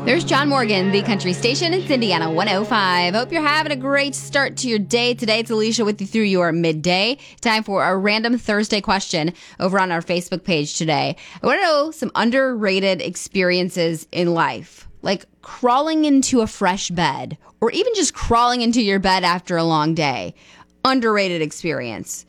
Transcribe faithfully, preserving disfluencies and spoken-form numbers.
There's John Morgan, the country station. It's Indiana one oh five. Hope you're having a great start to your day. Today, it's Alicia with you through your midday. Time for a random Thursday question over on our Facebook page today. I want to know some underrated experiences in life, like crawling into a fresh bed or even just crawling into your bed after a long day. Underrated experience.